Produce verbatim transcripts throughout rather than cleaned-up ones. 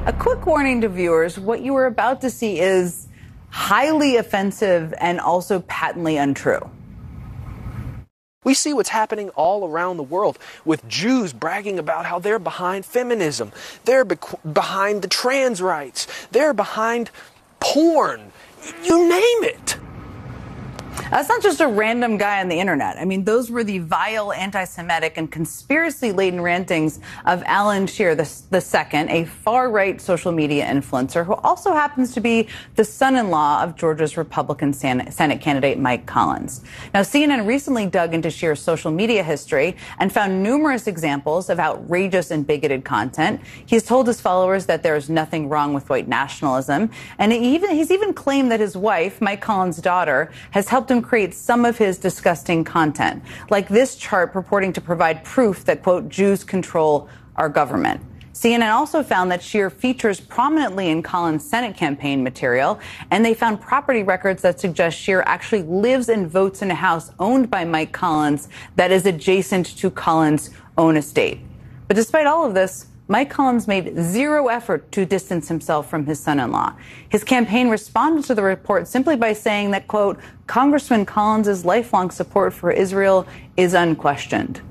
A quick warning to viewers, what you are about to see is highly offensive and also patently untrue. We see what's happening all around the world with Jews bragging about how they're behind feminism. They're be- behind the trans rights. They're behind porn. You name it. That's not just a random guy on the internet. I mean, those were the vile, anti-Semitic and conspiracy-laden rantings of Alan Shearer the, the second, a far-right social media influencer who also happens to be the son-in-law of Georgia's Republican Senate candidate Mike Collins. Now, C N N recently dug into Shearer's social media history and found numerous examples of outrageous and bigoted content. He's told his followers that there is nothing wrong with white nationalism, and he even, he's even claimed that his wife, Mike Collins' daughter, has helped him create some of his disgusting content, like this chart purporting to provide proof that, quote, Jews control our government. C N N also found that Shearer features prominently in Collins' Senate campaign material, and they found property records that suggest Shearer actually lives and votes in a house owned by Mike Collins that is adjacent to Collins' own estate. But despite all of this, Mike Collins made zero effort to distance himself from his son-in-law. His campaign responded to the report simply by saying that, quote, Congressman Collins' lifelong support for Israel is unquestioned.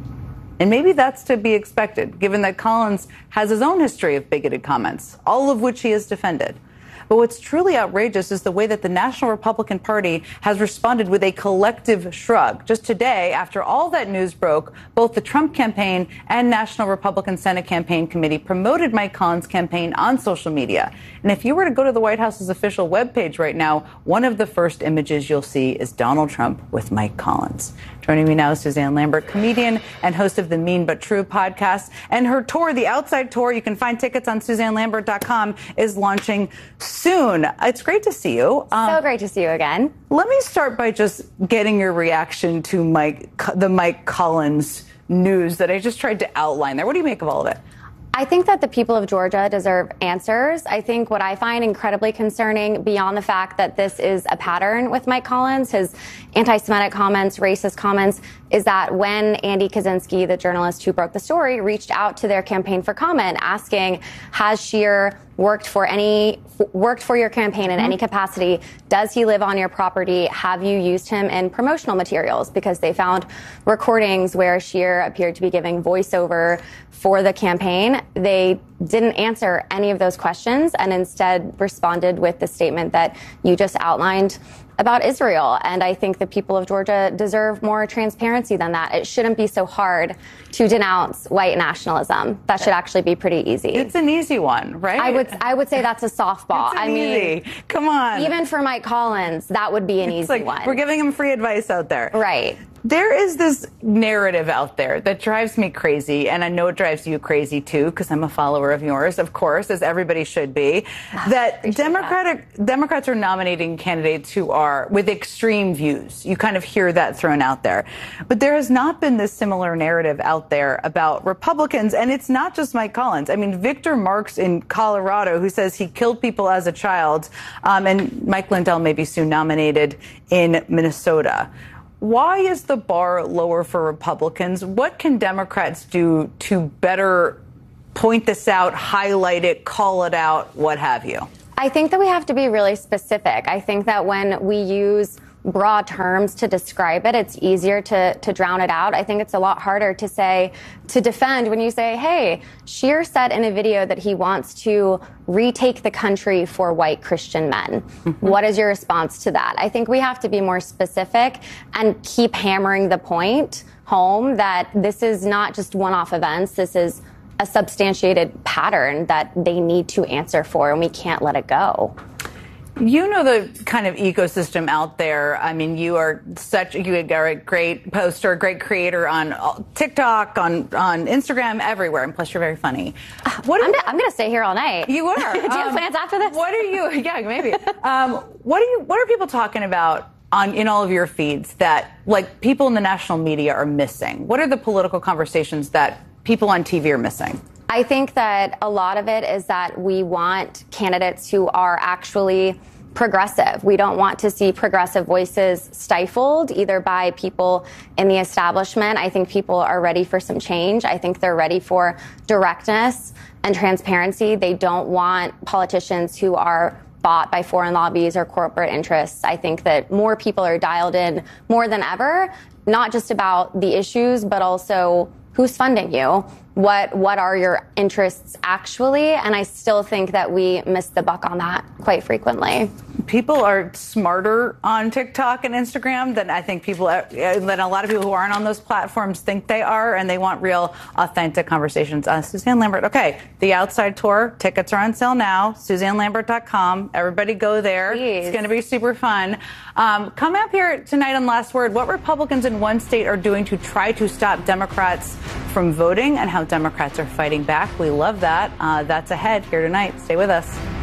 And maybe that's to be expected, given that Collins has his own history of bigoted comments, all of which he has defended. But what's truly outrageous is the way that the National Republican Party has responded with a collective shrug. Just today, after all that news broke, both the Trump campaign and National Republican Senate Campaign Committee promoted Mike Collins' campaign on social media. And if you were to go to the White House's official webpage right now, one of the first images you'll see is Donald Trump with Mike Collins. Joining me now is Suzanne Lambert, comedian and host of the Mean But True podcast. And her tour, the Outside Tour, you can find tickets on Suzanne Lambert dot com, is launching soon. It's great to see you. Um, so great to see you again. Let me start by just getting your reaction to Mike, the Mike Collins news that I just tried to outline there. What do you make of all of it? I think that the people of Georgia deserve answers. I think what I find incredibly concerning, beyond the fact that this is a pattern with Mike Collins, his anti-Semitic comments, racist comments, is that when Andy Kaczynski, the journalist who broke the story, reached out to their campaign for comment asking, has Shearer worked for any worked for your campaign in mm-hmm. any capacity? Does he live on your property? Have you used him in promotional materials? Because they found recordings where Shearer appeared to be giving voiceover for the campaign. They didn't answer any of those questions and instead responded with the statement that you just outlined about Israel. And I think the people of Georgia deserve more transparency than that. It shouldn't be so hard to denounce white nationalism. That should actually be pretty easy. It's an easy one, right? I would I would say that's a softball. It's an I mean, easy. Come on. Even for Mike Collins, that would be an it's easy like, one. We're giving him free advice out there. Right. There is this narrative out there that drives me crazy, and I know it drives you crazy, too, because I'm a follower of yours, of course, as everybody should be, that Democratic that. Democrats are nominating candidates who are with extreme views. You kind of hear that thrown out there. But there has not been this similar narrative out there about Republicans, and it's not just Mike Collins. I mean, Victor Marx in Colorado, who says he killed people as a child, um, and Mike Lindell may be soon nominated in Minnesota. Why is the bar lower for Republicans? What can Democrats do to better point this out, highlight it, call it out, what have you? I think that we have to be really specific. I think that when we use broad terms to describe it, it's easier to, to drown it out. I think it's a lot harder to say, to defend when you say, hey, Shearer said in a video that he wants to retake the country for white Christian men. Mm-hmm. What is your response to that? I think we have to be more specific and keep hammering the point home that this is not just one-off events. This is a substantiated pattern that they need to answer for, and we can't let it go. You know the kind of ecosystem out there. I mean, you are such you are a great poster, a great creator on TikTok, on on Instagram, everywhere, and plus you're very funny. What I'm, you, I'm going to stay here all night. You are. Do you have um, plans after this? What are you? Yeah, maybe. um, what are you? What are people talking about on in all of your feeds that like people in the national media are missing? What are the political conversations that people on T V are missing? I think that a lot of it is that we want candidates who are actually progressive. We don't want to see progressive voices stifled either by people in the establishment. I think people are ready for some change. I think they're ready for directness and transparency. They don't want politicians who are bought by foreign lobbies or corporate interests. I think that more people are dialed in more than ever, not just about the issues, but also who's funding you. What what are your interests actually? And I still think that we miss the buck on that quite frequently. People are smarter on TikTok and Instagram than I think people, than a lot of people who aren't on those platforms think they are, and they want real, authentic conversations. Uh, Suzanne Lambert. Okay, the Outside Tour tickets are on sale now. Suzanne Lambert dot com. Everybody go there. Please. It's going to be super fun. Um, come up here tonight on Last Word. What Republicans in one state are doing to try to stop Democrats from voting, and how Democrats are fighting back. We love that. Uh, that's ahead here tonight. Stay with us.